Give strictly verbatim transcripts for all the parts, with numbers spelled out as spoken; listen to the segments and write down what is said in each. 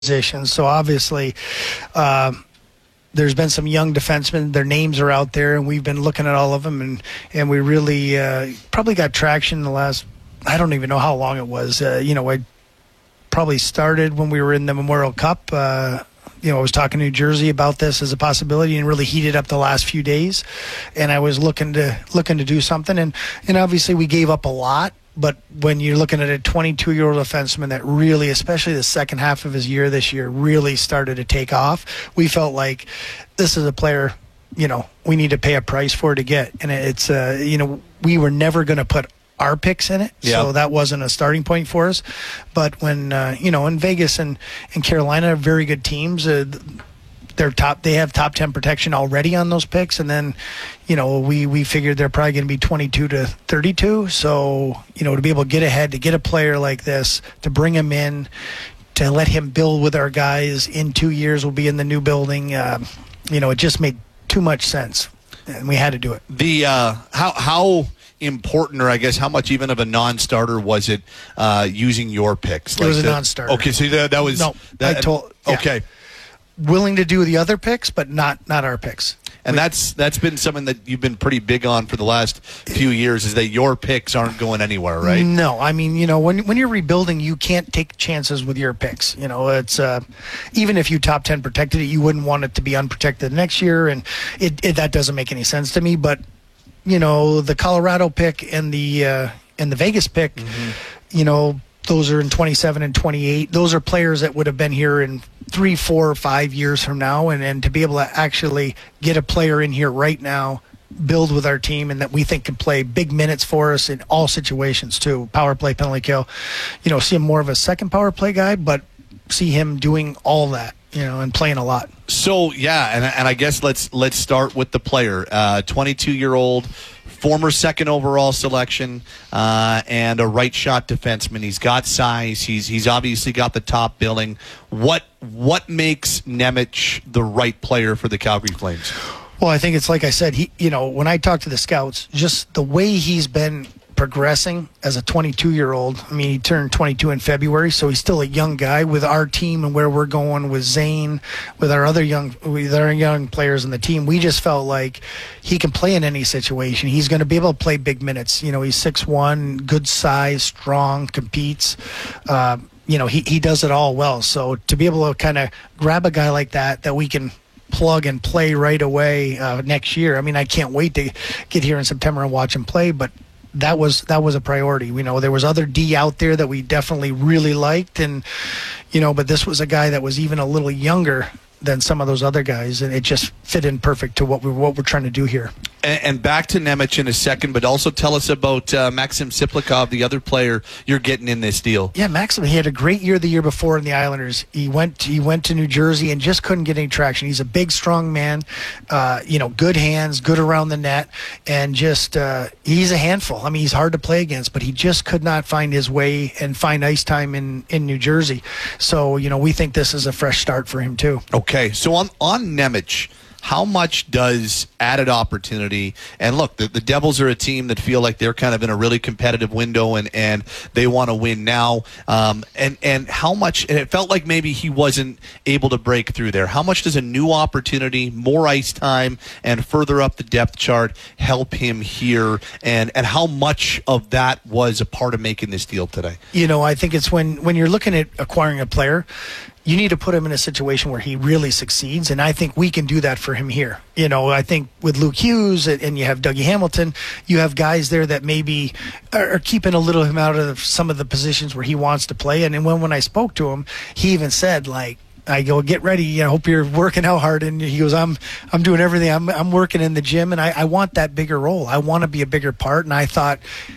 positions. So obviously, uh, there's been some young defensemen. Their names are out there, and we've been looking at all of them, and, and we really uh, probably got traction in the last, I don't even know how long it was. Uh, you know, I probably started when we were in the Memorial Cup. Uh, you know, I was talking to New Jersey about this as a possibility and really heated up the last few days. And I was looking to looking to do something. And, and obviously we gave up a lot. But when you're looking at a twenty-two-year-old defenseman that really, especially the second half of his year this year, really started to take off, we felt like this is a player, you know, we need to pay a price for to get. And it's, uh, you know, we were never going to put our picks in it, yeah. so that wasn't a starting point for us. But when, uh, you know, in Vegas and, and Carolina are very good teams, uh, they're top, they have top ten protection already on those picks, and then, you know, we, we figured they're probably going to be twenty-two to thirty-two, so, you know, to be able to get ahead, to get a player like this, to bring him in, to let him build with our guys in two years, we'll be in the new building, uh, you know, it just made too much sense, and we had to do it. The, uh, how, how, important, or I guess how much even of a non-starter was it uh, using your picks? Like it was a the, non-starter. Okay, so that, that was no. That, I told yeah. okay. Willing to do the other picks, but not not our picks. And we, that's that's been something that you've been pretty big on for the last few years, is that your picks aren't going anywhere, right? No, I mean, you know, when when you're rebuilding, you can't take chances with your picks. You know, it's uh, even if you top ten protected it, you wouldn't want it to be unprotected next year, and it, it that doesn't make any sense to me. But you know, the Colorado pick and the uh, and the Vegas pick, mm-hmm. you know, those are in twenty-seven and twenty-eight. Those are players that would have been here in three, four, or five years from now, and, and to be able to actually get a player in here right now, build with our team, and that we think can play big minutes for us in all situations too. Power play, penalty kill. You know, see him more of a second power play guy, but see him doing all that, you know, and playing a lot. So yeah, and and I guess let's let's start with the player. Uh, twenty-two-year-old, former second overall selection, uh, and a right shot defenseman. He's got size. He's he's obviously got the top billing. What what makes Nemec the right player for the Calgary Flames? Well, I think it's like I said. He, you know, when I talk to the scouts, just the way he's been progressing as a twenty-two-year-old. I mean, he turned twenty-two in February, so he's still a young guy. With our team and where we're going with Zane, with our other young, with our young players in the team, we just felt like he can play in any situation. He's going to be able to play big minutes. You know, he's six one, good size, strong, competes. Uh, you know, he, he does it all well. So to be able to kind of grab a guy like that, that we can plug and play right away uh, next year. I mean, I can't wait to get here in September and watch him play, but that was that was a priority. We know there was other D out there that we definitely really liked, and you know, but this was a guy that was even a little younger than some of those other guys, and it just fit in perfect to what we what we're trying to do here. And, and back to Nemec in a second, but also tell us about uh, Maxim Siplikov, the other player you're getting in this deal. Yeah, Maxim, he had a great year the year before in the Islanders. He went he went to New Jersey and just couldn't get any traction. He's a big, strong man, uh, you know, good hands, good around the net, and just uh, he's a handful. I mean, he's hard to play against, but he just could not find his way and find ice time in, in New Jersey. So, you know, we think this is a fresh start for him too. Okay, so on, on Nemec, how much does added opportunity, and look, the, the Devils are a team that feel like they're kind of in a really competitive window, and, and they want to win now, um, and, and how much, and it felt like maybe he wasn't able to break through there. How much does a new opportunity, more ice time, and further up the depth chart help him here, and, and how much of that was a part of making this deal today? You know, I think it's when, when you're looking at acquiring a player, you need to put him in a situation where he really succeeds, and I think we can do that for him here. You know, I think with Luke Hughes and you have Dougie Hamilton, you have guys there that maybe are keeping a little him out of some of the positions where he wants to play. And when, when I spoke to him, he even said, like, I go, get ready. I hope you're working out hard. And he goes, I'm I'm doing everything. I'm I'm working in the gym, and I, I want that bigger role. I want to be a bigger part. And I thought,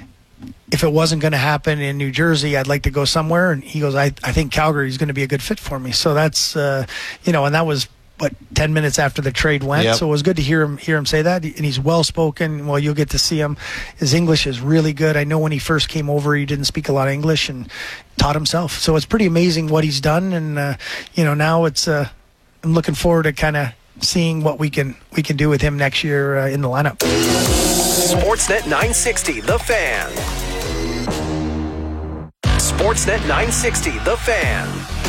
if it wasn't going to happen in New Jersey, I'd like to go somewhere. And he goes, I, I think Calgary is going to be a good fit for me. So that's, uh, you know, and that was, what, ten minutes after the trade went. Yep. So it was good to hear him hear him say that. And he's well-spoken. Well, you'll get to see him. His English is really good. I know when he first came over, he didn't speak a lot of English and taught himself. So it's pretty amazing what he's done. And, uh, you know, now it's, uh, I'm looking forward to kind of seeing what we can we can do with him next year uh, in the lineup. Sportsnet nine sixty, The Fan. Sportsnet nine sixty, The Fan.